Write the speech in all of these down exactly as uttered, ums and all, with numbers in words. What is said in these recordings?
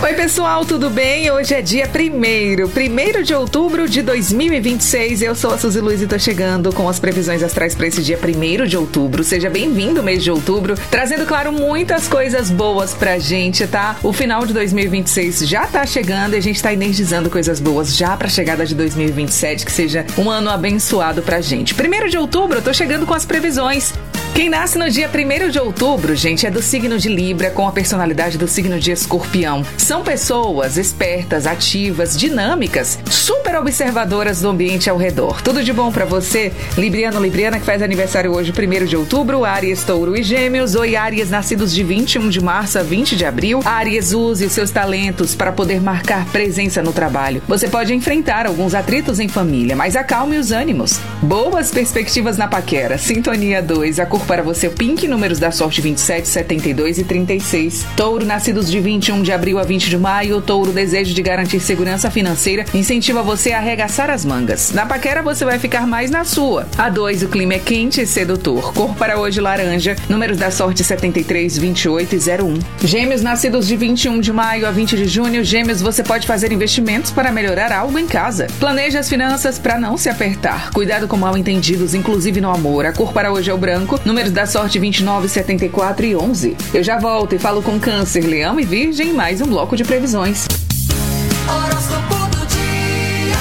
Oi pessoal, tudo bem? Hoje é dia primeiro, primeiro de outubro de dois mil e vinte e seis. Eu sou a Suzy Luiz e tô chegando com as previsões astrais para esse dia primeiro de outubro. Seja bem-vindo, mês de outubro, trazendo, claro, muitas coisas boas pra gente, tá? O final de dois mil e vinte e seis já tá chegando e a gente tá energizando coisas boas já pra chegada de dois mil e vinte e sete, que seja um ano abençoado pra gente. Primeiro de outubro, eu tô chegando com as previsões. Quem nasce no dia primeiro de outubro, gente, é do signo de Libra, com a personalidade do signo de Escorpião. São pessoas espertas, ativas, dinâmicas, super observadoras do ambiente ao redor. Tudo de bom pra você, Libriano, Libriana, que faz aniversário hoje, primeiro de outubro, Áries, Touro e Gêmeos. Oi, Áries, nascidos de vinte e um de março a vinte de abril. Áries, use os seus talentos para poder marcar presença no trabalho. Você pode enfrentar alguns atritos em família, mas acalme os ânimos. Boas perspectivas na paquera. Sintonia dois, a cor para você, o pink, números da sorte vinte e sete, setenta e dois e trinta e seis. Touro, nascidos de vinte e um de abril a vinte de maio. Touro, desejo de garantir segurança financeira incentiva você a arregaçar as mangas. Na paquera você vai ficar mais na sua. A dois, o clima é quente e sedutor. Cor para hoje, laranja, números da sorte setenta e três, vinte e oito e zero um. Gêmeos, nascidos de vinte e um de maio a vinte de junho. Gêmeos, você pode fazer investimentos para melhorar algo em casa. Planeje as finanças para não se apertar. Cuidado com mal-entendidos, inclusive no amor. A cor para hoje é o branco, números da sorte vinte e nove, setenta e quatro e onze. Eu já volto e falo com Câncer, Leão e Virgem, mais um bloco de previsões. Horóscopo do dia.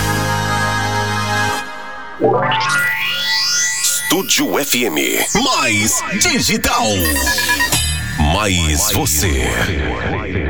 Estúdio F M. Mais digital. Mais você.